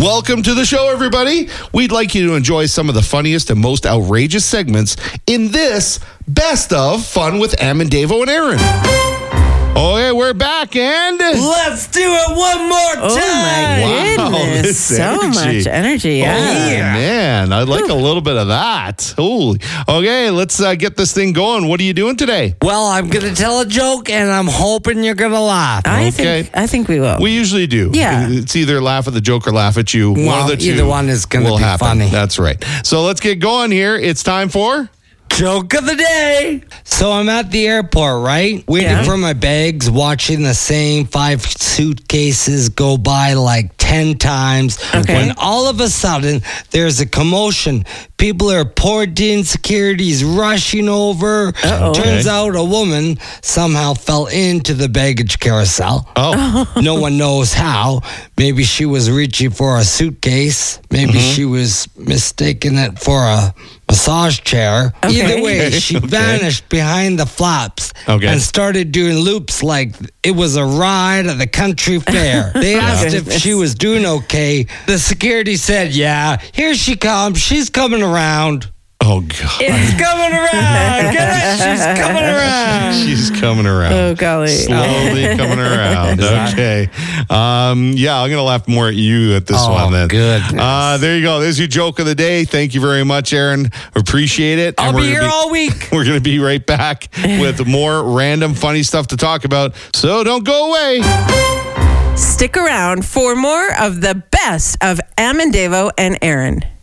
Welcome to the show, everybody. We'd like you to enjoy some of the funniest and most outrageous segments in this Best of Fun with Am and Davo and Aaron. Okay, we're back and... Let's do it one more time. Oh, my goodness. this So energy. much energy. Yeah. Oh, man, I'd like a little bit of that. Holy. Okay, let's get this thing going. What are you doing today? Well, I'm going to tell a joke, and I'm hoping you're going to laugh. I Okay. think we will. We usually do. Yeah. It's either laugh at the joke or laugh at you. One Well, of the two either one is gonna will be happen. funny. That's right. So let's get going here. It's time for... Joke of the day. So I'm at the airport, right? Waiting Yeah. for my bags, watching the same 5 suitcases go by like 10 times. Okay. When all of a sudden, there's a commotion. People are poured in, security's rushing over. Uh-oh. Turns out a woman somehow fell into the baggage carousel. Oh, No one knows how. Maybe she was reaching for a suitcase. Maybe she was mistaking it for a massage chair. Okay. Either way, she Okay. vanished behind the flaps Okay. and started doing loops like it was a ride at the country fair. They asked if she was doing okay. The security said, yeah, here she comes. She's coming around. oh God. It's coming around. Get it? She's coming around. She's coming around. Oh, golly. Slowly coming around. Okay. Yeah, I'm going to laugh more at you at this Oh, one then. goodness. There you go. There's your joke of the day. Thank you very much, Aaron. Appreciate it. I'll And be we're here gonna all week. We're going to be right back with more random funny stuff to talk about. So don't go away. Stick around for more of the best of Am and Davo and Aaron.